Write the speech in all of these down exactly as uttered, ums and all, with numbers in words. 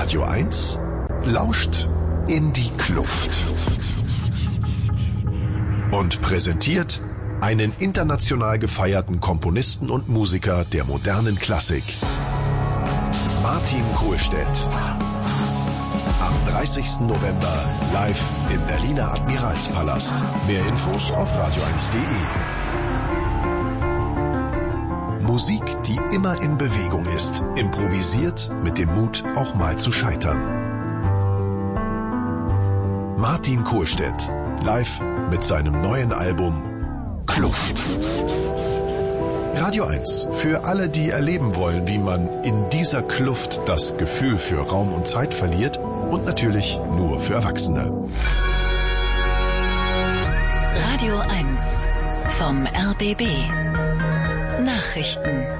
Radio eins lauscht in die Kluft und präsentiert einen international gefeierten Komponisten und Musiker der modernen Klassik, Martin Kohlstedt. Am dreißigsten November live im Berliner Admiralspalast. Mehr Infos auf radio eins punkt de. Musik, die immer in Bewegung ist, improvisiert mit dem Mut, auch mal zu scheitern. Martin Kohlstedt, live mit seinem neuen Album Kluft. Radio eins, für alle, die erleben wollen, wie man in dieser Kluft das Gefühl für Raum und Zeit verliert, und natürlich nur für Erwachsene. Radio eins vom R B B. Nachrichten.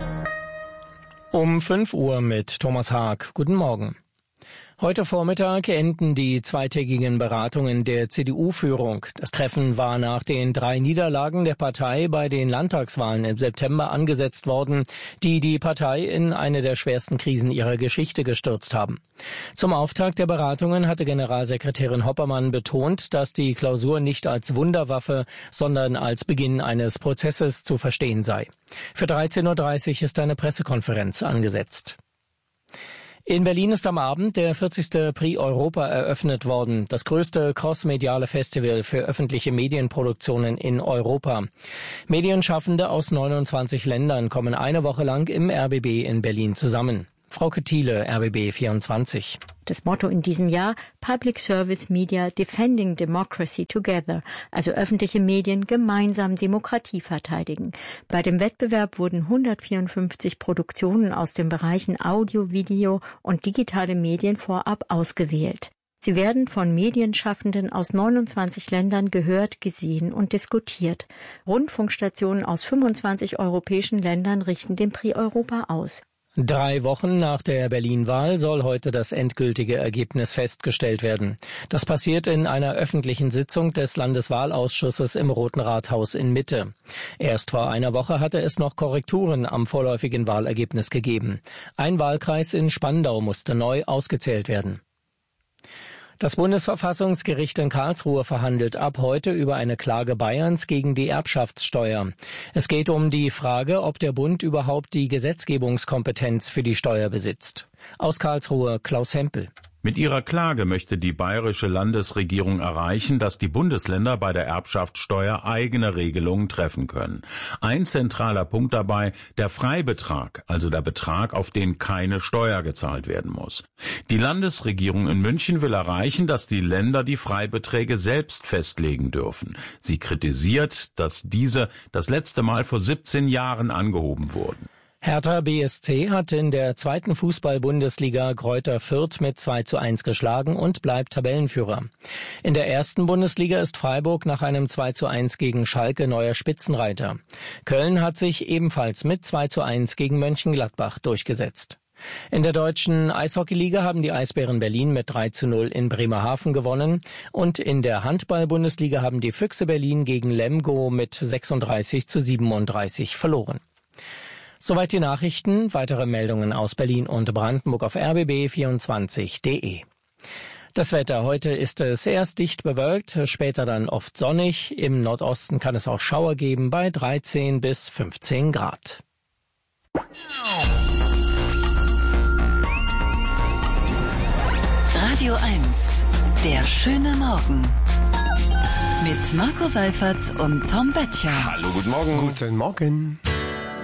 Um fünf Uhr mit Thomas Haag. Guten Morgen. Heute Vormittag enden die zweitägigen Beratungen der C D U-Führung. Das Treffen war nach den drei Niederlagen der Partei bei den Landtagswahlen im September angesetzt worden, die die Partei in eine der schwersten Krisen ihrer Geschichte gestürzt haben. Zum Auftakt der Beratungen hatte Generalsekretärin Hoppermann betont, dass die Klausur nicht als Wunderwaffe, sondern als Beginn eines Prozesses zu verstehen sei. Für dreizehn Uhr dreißig ist eine Pressekonferenz angesetzt. In Berlin ist am Abend der vierzigste Prix Europa eröffnet worden, das größte crossmediale Festival für öffentliche Medienproduktionen in Europa. Medienschaffende aus neunundzwanzig Ländern kommen eine Woche lang im R B B in Berlin zusammen. Frauke Thiele, R B B vierundzwanzig. Das Motto in diesem Jahr: Public Service Media Defending Democracy Together, also öffentliche Medien gemeinsam Demokratie verteidigen. Bei dem Wettbewerb wurden hundertvierundfünfzig Produktionen aus den Bereichen Audio, Video und digitale Medien vorab ausgewählt. Sie werden von Medienschaffenden aus neunundzwanzig Ländern gehört, gesehen und diskutiert. Rundfunkstationen aus fünfundzwanzig europäischen Ländern richten den Prix Europa aus. Drei Wochen nach der Berlin-Wahl soll heute das endgültige Ergebnis festgestellt werden. Das passiert in einer öffentlichen Sitzung des Landeswahlausschusses im Roten Rathaus in Mitte. Erst vor einer Woche hatte es noch Korrekturen am vorläufigen Wahlergebnis gegeben. Ein Wahlkreis in Spandau musste neu ausgezählt werden. Das Bundesverfassungsgericht in Karlsruhe verhandelt ab heute über eine Klage Bayerns gegen die Erbschaftssteuer. Es geht um die Frage, ob der Bund überhaupt die Gesetzgebungskompetenz für die Steuer besitzt. Aus Karlsruhe Klaus Hempel. Mit ihrer Klage möchte die bayerische Landesregierung erreichen, dass die Bundesländer bei der Erbschaftssteuer eigene Regelungen treffen können. Ein zentraler Punkt dabei: der Freibetrag, also der Betrag, auf den keine Steuer gezahlt werden muss. Die Landesregierung in München will erreichen, dass die Länder die Freibeträge selbst festlegen dürfen. Sie kritisiert, dass diese das letzte Mal vor siebzehn Jahren angehoben wurden. Hertha B S C hat in der zweiten Fußball-Bundesliga Greuther Fürth mit zwei zu eins geschlagen und bleibt Tabellenführer. In der ersten Bundesliga ist Freiburg nach einem zwei zu eins gegen Schalke neuer Spitzenreiter. Köln hat sich ebenfalls mit zwei zu eins gegen Mönchengladbach durchgesetzt. In der deutschen Eishockeyliga haben die Eisbären Berlin mit drei zu null in Bremerhaven gewonnen und in der Handball-Bundesliga haben die Füchse Berlin gegen Lemgo mit sechsunddreißig zu siebenunddreißig verloren. Soweit die Nachrichten. Weitere Meldungen aus Berlin und Brandenburg auf r b b vierundzwanzig punkt de. Das Wetter: Heute ist es erst dicht bewölkt, später dann oft sonnig. Im Nordosten kann es auch Schauer geben bei dreizehn bis fünfzehn Grad. Radio eins, der schöne Morgen. Mit Marco Seifert und Tom Böttcher. Hallo, guten Morgen. Guten Morgen.